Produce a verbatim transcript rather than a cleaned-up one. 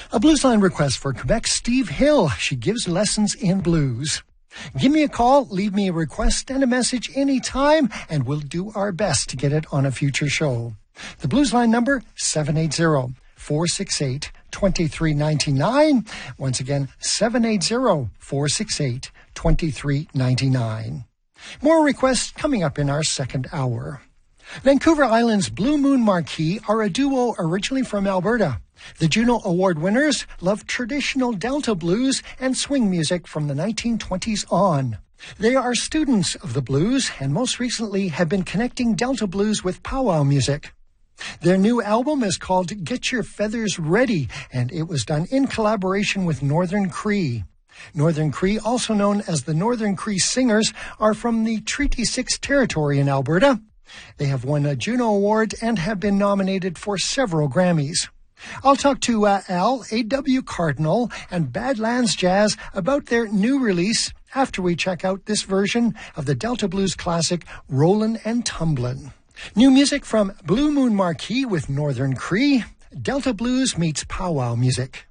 A Bluesline request for Quebec's Steve Hill. She gives lessons in blues. Give me a call, leave me a request and a message anytime, and we'll do our best to get it on a future show. The Bluesline number, seven eight zero, four six eight, two three nine nine. Once again, seven eight zero, four six eight, two three nine nine. More requests coming up in our second hour. Vancouver Island's Blue Moon Marquee are a duo originally from Alberta. The Juno Award winners love traditional Delta blues and swing music from the nineteen twenties on. They are students of the blues and most recently have been connecting Delta blues with powwow music. Their new album is called Get Your Feathers Ready, and it was done in collaboration with Northern Cree. Northern Cree, also known as the Northern Cree Singers, are from the Treaty six territory in Alberta. They have won a Juno Award and have been nominated for several Grammys. I'll talk to uh, Al, A W Cardinal, and Badlands Jazz about their new release after we check out this version of the Delta Blues classic, Rollin' and Tumblin'. New music from Blue Moon Marquee with Northern Cree. Delta Blues meets powwow music.